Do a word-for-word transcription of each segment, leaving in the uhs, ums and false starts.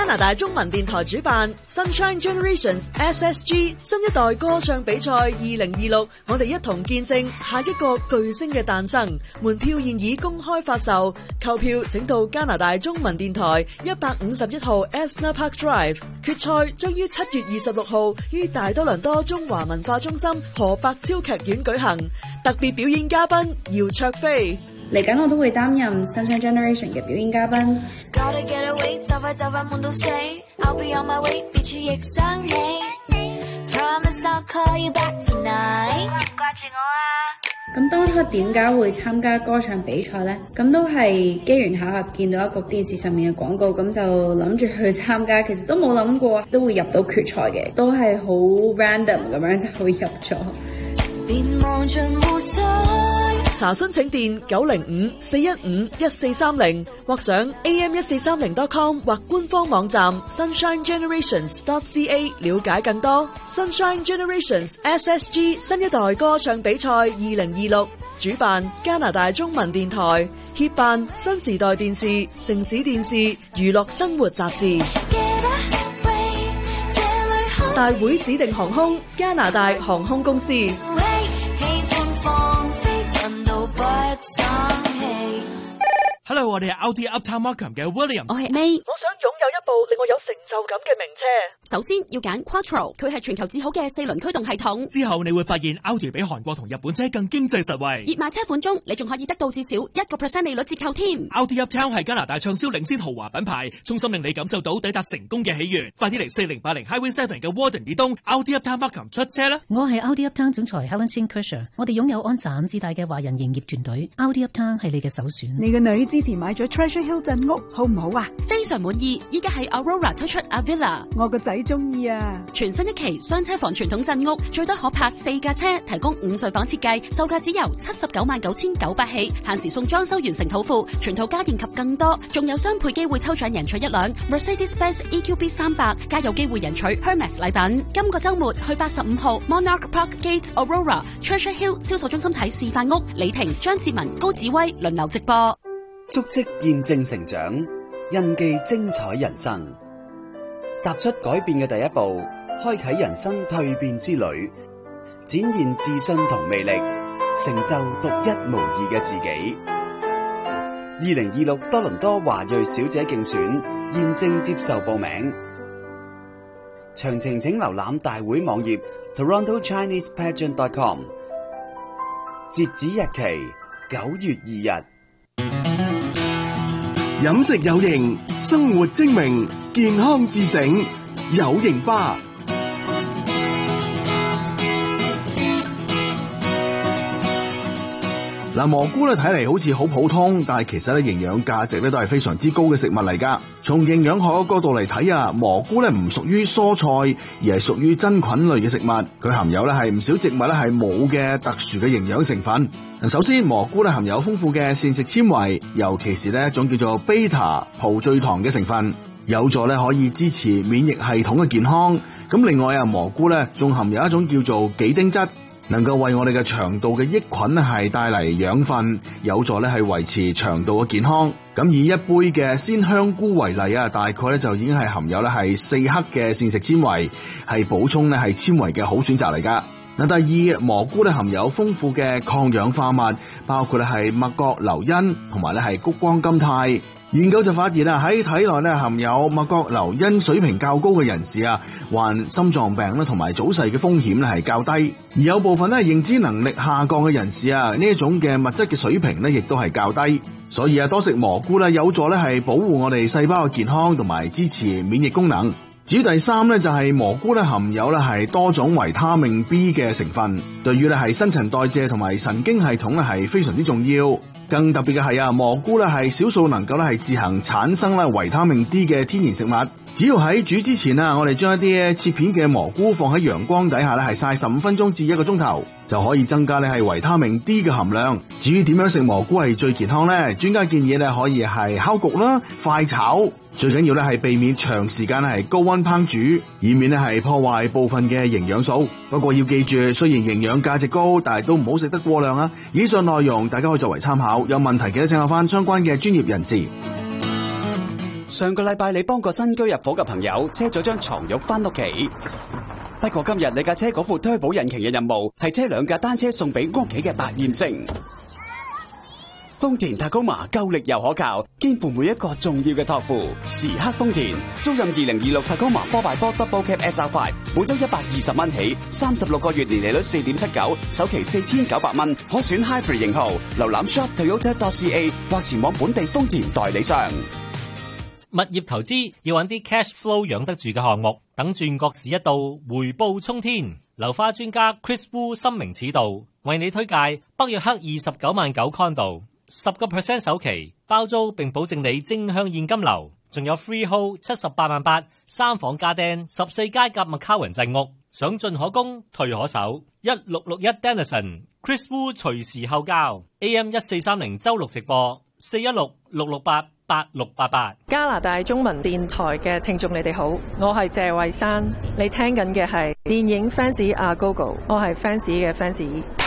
拿大中文電台主辦 Sunshine Generations S S G 新一代歌唱比賽二零二六，我哋一同見證下一個巨星嘅誕生。門票現已公開發售，購票請到加拿大中文電台一百五十一號 Esner Park Drive。決賽將於七月二十六號於大多倫多中華文化中心何百超劇院舉行。特別表演嘉賓姚卓飛。 嚟緊我都會擔任 Sunshine Generation 嘅表演嘉賓。 就快就快悶到死 I'll be on my way 別處亦想你 Promise I'll call you back tonight 掛住我啊。 咁當初點解會參加歌唱比賽呢？咁都係機緣巧合見到一個電視上面嘅廣告，咁就諗住去參加，其實都冇諗過都會入到決賽嘅，都係好 random 咁樣就會入咗。 別望盡湖水。 查詢請電九零五四一五一四三零或上 A M 一四三零 dot com 或官方網站 sunshine generations dot c a 了解更多。Sunshine Generations S S G 新一代歌唱比賽二零二六，主辦加拿大中文電台，協辦新時代電視、城市電視、娛樂生活雜誌。大會指定航空加拿大航空公司。 Hello， 我哋係 Audi Uptown Markham 嘅 William， 我係 May。 我想擁有一部令我有成就感嘅名車。 首先要揀 Quattro， 佢係全球至好嘅四輪驅動系統。 之後你會發現 Audi 比韓國同日本車更經濟實惠。 熱賣車款中，你仲可以得到至少一個 percent 利率折扣添。 Audi Uptown 係加拿大暢銷領先豪華品牌，衷心令你感受到抵達成功嘅喜悅。快啲嚟四零八零 Highway Seven 嘅 Warden 以東 Audi Uptown Markham 出車啦！ 我係 Audi Uptown 總裁 Helen Chin Kersher， 我哋擁有安省至大嘅華人營業團隊。Audi Uptown 係你嘅首選。 你個女之前買咗 Treasure Hill 鎮屋，好唔好啊？ 非常滿意，依家係 Aurora 推出 Avila， 我個仔中意啊！ 全新一期雙車房傳統鎮屋，最多可泊四架車，提供五睡房設計，售價只由七十九萬九千九百起，限時送裝修完成土庫，全套家電及更多，仲有雙倍機會抽獎贏取一輛 Mercedes-Benz E Q B 三百，加有機會贏取 Hermes 禮品。今個週末去八十五號 Monarch Park Gate Aurora Treasure Hill 銷售中心睇示範屋，李婷、張志文、高子威輪流直播。 足跡見證成長，印記精彩人生，踏出改變嘅第一步，開啟人生蛻變之旅，展現自信同魅力，成就獨一無二嘅自己。二零二六多倫多華裔小姐競選現正接受報名，詳情請瀏覽大會網頁 Toronto Chinese Pageant dot com， 截止日期九月二日。 飲食有型，生活精明，健康自省，有型吧。嗱，蘑菇咧睇嚟好似好普通，但係其實咧營養價值咧都係非常之高嘅食物嚟噶。從營養學嘅角度嚟睇啊，蘑菇咧唔屬於蔬菜，而係屬於真菌類嘅食物。佢含有咧係唔少植物咧係冇嘅特殊嘅營養成分。首先，蘑菇咧含有豐富嘅膳食纖維，尤其是呢一種叫做 beta 葡聚糖嘅成分，有助咧可以支持免疫系統嘅健康。咁另外啊，蘑菇咧仲含有一種叫做己丁質，能夠為我哋嘅腸道嘅益菌係帶嚟養分，有助咧係維持腸道嘅健康。咁以一杯嘅鮮香菇為例啊，大概咧就已經係含有咧係四克嘅膳食纖維，係補充咧係纖維嘅好選擇嚟噶。嗱，第二，蘑菇咧含有豐富嘅抗氧化物，包括咧係麥角硫因同埋咧係谷光甘肽。研究就發現啊，喺體內咧含有麥角硫因水平較高嘅人士啊，患心臟病咧同埋早逝嘅風險咧係較低。而有部分咧認知能力下降嘅人士啊，呢一種嘅物質嘅水平咧亦都係較低。所以啊，多食蘑菇咧有助咧係保護我哋細胞嘅健康同埋支持免疫功能。至於第三咧，就係蘑菇咧含有咧係多種維他命 B 嘅成分，對於咧係新陳代謝同埋神經系統咧係非常之重要。更特別嘅係啊，蘑菇咧係少數能夠咧係自行產生咧維他命 D 嘅天然食物。只要喺煮之前啊，我哋將一啲切片嘅蘑菇放喺陽光底下咧係曬十五分鐘至一個鐘頭，就可以增加咧係維他命 D 嘅含量。至於點樣食蘑菇係最健康呢？專家建議咧可以係烤焗啦、快炒，最緊要咧係避免長時間係高溫烹煮，以免咧係破壞部分嘅營養素。不過要記住，雖然營養價值高，但係都唔好食得過量啊。以上內容大家可以作為參考，有問題記得請教翻相關嘅專業人士。 上個禮拜你幫個新居入伙嘅朋友車咗張床褥返屋企，不過今日你架車嗰副推保引擎嘅任務係車兩架單車送俾屋企嘅百厭星。豐田塔高馬夠力又可靠，肩負每一個重要嘅託付。時刻豐田，租賃二零二六塔高馬 four by four Double Cab S R five， 每周一百二十蚊起，三十六個月年利率四點七九，首期四千九百蚊，可選 Hybrid 型號。瀏覽 shop toyota dot c a 或前往本地豐田代理商。 物業投資要揾啲 cash flow 養得住嘅項目，等轉角市一到，回報沖天。樓花專家 Chris Wu 深明此道，為你推介北約克二十九萬九 condo。十個 percent 首期包租，並保證你正向現金流，仲有 freehold 七十八萬八，三房家丁，十四街夾麥卡雲鎮屋，想進可攻，退可守。一六六一 Denison Chris Wu 隨時候交 A M 一四三零周六直播四一六六六八八六八八。 加拿大中文電台嘅聽眾你哋好，我係謝慧珊，你聽緊嘅係電影 fans 阿 Gogo， 我係 fans 嘅 fans。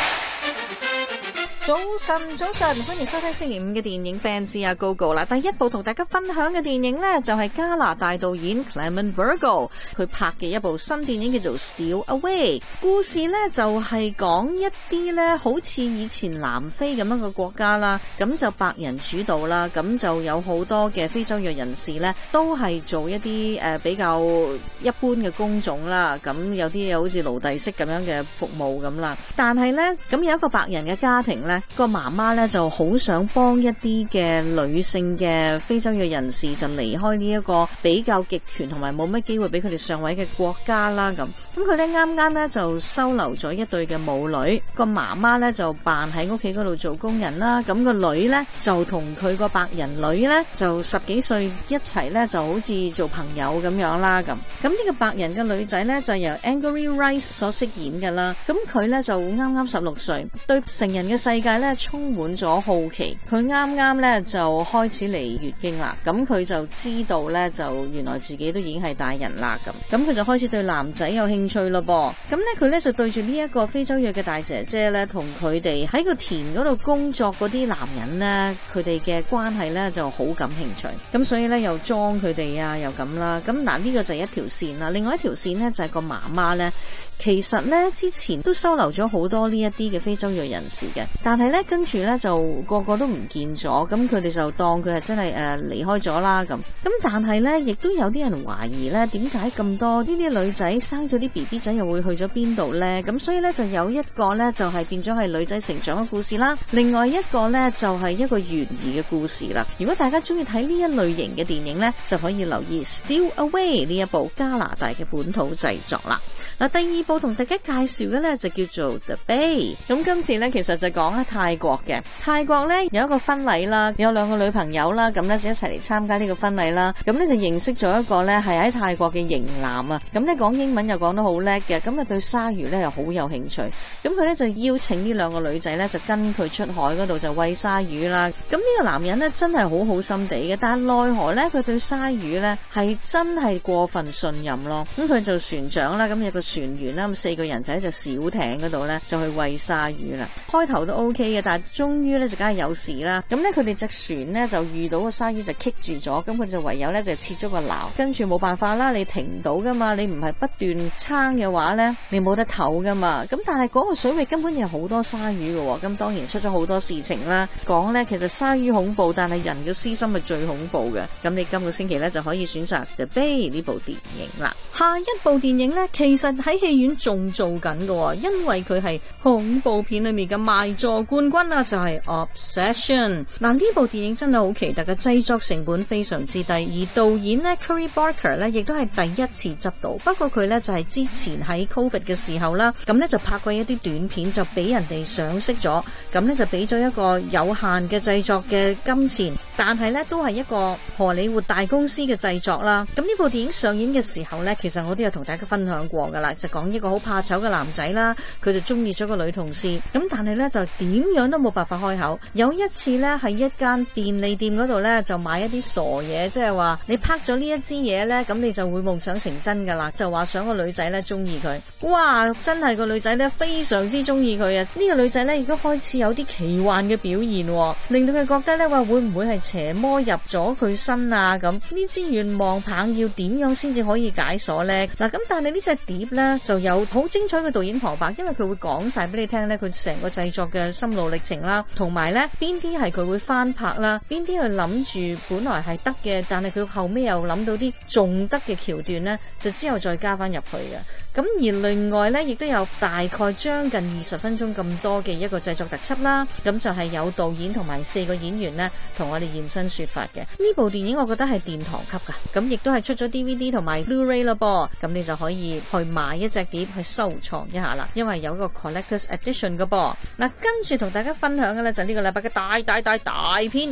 早晨，早晨，歡迎收聽星期五嘅電影 fans 啊 Gogo 啦！第一部同大家分享嘅電影呢，就係加拿大導演 Clement Virgo 佢拍嘅一部新電影叫做 Steal Away。故事呢，就係講一啲呢好似以前南非咁樣嘅國家啦，咁就白人主導啦，咁就有好多嘅非洲裔人士呢，都係做一啲誒比較一般嘅工種啦，咁有啲又好似奴隸式咁樣嘅服務咁啦。但係呢，咁有一個白人嘅家庭呢。個媽媽咧就好想幫一啲嘅女性嘅非洲裔人士就離開呢一個比較極權同埋冇乜機會俾佢哋上位嘅國家啦。咁咁佢咧啱啱咧就收留咗一對嘅母女，個媽媽咧就扮喺屋企嗰度做工人啦。咁個女咧就同佢個白人女咧就十幾歲一齊咧就好似做朋友咁樣啦。咁咁呢個白人嘅女仔咧就由 Angourie Rice 所飾演嘅啦。咁佢咧就啱啱十六歲，對成人嘅世界咧充滿咗好奇，佢啱啱咧就開始嚟月經啦，咁佢就知道咧就原來自己都已經係大人啦，咁咁佢就開始對男仔有興趣咯噃，咁咧佢咧就對住呢一個非洲裔嘅大姐姐咧，同佢哋喺個田嗰度工作嗰啲男人咧，佢哋嘅關係咧就好感興趣，咁所以咧又裝佢哋啊，又咁啦，咁嗱呢個就係一條線啦，另外一條線咧就係個媽媽咧。其實咧之前都收留咗好多呢一啲嘅非洲裔人士嘅，但係咧跟住咧就個個都唔見咗，咁佢哋就當佢係真係誒離開咗啦咁。咁但係咧亦都有啲人懷疑咧，點解咁多呢啲女仔生咗啲 B B 仔又會去咗邊度咧？咁所以咧就有一個咧就係變咗係女仔成長嘅故事啦，另外一個咧就係一個懸疑嘅故事啦。如果大家中意睇呢一類型嘅電影咧，就可以留意 Steal Away 呢一部加拿大嘅本土製作啦。嗱，第二部同大家介紹嘅咧就叫做 The Bay。咁今次咧其實就講喺泰國嘅。泰國咧有一個婚禮啦，有兩個女朋友啦，咁咧就一齊嚟參加呢個婚禮啦。咁咧就認識咗一個咧係喺泰國嘅型男啊。咁咧講英文又講得好叻嘅，咁啊對鯊魚咧又好有興趣。咁佢咧就邀請呢兩個女仔咧就跟佢出海嗰度就餵鯊魚啦。咁呢個男人咧真係好好心地嘅，但係奈何咧佢對鯊魚咧係真係過分信任咯。咁佢做船長啦，咁有個船員啦，咁四個人就喺隻小艇嗰度咧就去餵鯊魚啦。開頭都 OK 嘅，但係終於咧就梗係有事啦。咁咧佢哋隻船咧就遇到個鯊魚就棘住咗，咁佢就唯有咧就切咗個錨，跟住冇辦法啦，你停唔到噶嘛，你唔係不斷撐嘅話咧，你冇得唞噶嘛。咁但係嗰個水域根本有好多鯊魚嘅，咁當然出咗好多事情啦。講咧其實鯊魚恐怖，但係人嘅私心係最恐怖嘅。咁你今個星期咧就可以選擇 The Bay 呢部電影啦。下一部電影咧其實喺戲院仲做緊嘅，因為佢係恐怖片裏面嘅賣座冠軍啊，就係 Obsession。嗱，呢部電影真係好奇特嘅，製作成本非常之低，而導演咧 Curry Barker 咧亦都係第一次執導。不過佢咧就係之前喺 Covid 嘅時候啦，咁咧就拍過一啲短片，就俾人哋賞識咗，咁咧就俾咗一個有限嘅製作嘅金錢，但係咧都係一個荷里活大公司嘅製作啦。咁呢部電影上映嘅時候咧，其實我都有同大家分享過噶啦，就講一個好怕醜嘅男仔啦，佢就中意咗個女同事，咁但係咧就點點樣都冇辦法開口。有一次呢，喺一間便利店嗰度呢，就買一啲傻嘢，即係話你拍咗呢一支嘢呢，咁你就會夢想成真噶啦，就話想個女仔呢中意佢。哇，真係個女仔呢非常之中意佢啊！呢、這個女仔呢亦都開始有啲奇幻嘅表現、哦，令到佢覺得呢話會唔會係邪魔入咗佢身啊？咁呢支願望棒要點樣先至可以解鎖呢？嗱，咁但係呢隻碟呢，就有好精彩嘅導演旁白，因為佢會講晒俾你聽呢，佢成個製作嘅心路歷程啦，同埋呢邊啲係佢會翻拍啦，邊啲佢諗住本來係得嘅，但係佢後尾又諗到啲仲得嘅橋段呢，就之後再加翻入去嘅。咁而另外呢，亦都有大概將近二十分鐘咁多嘅一個製作特輯啦。咁就係有導演同埋四個演員呢，同我哋現身說法嘅。呢部電影我覺得係殿堂級噶，咁亦都係出咗 D V D 同埋 Blu-ray 啦噃。咁你就可以去買一隻碟去收藏一下啦，因為有一個 Collector's Edition 噶噃。嗱，跟住同大家分享嘅呢，就係呢個禮拜嘅大大大大片。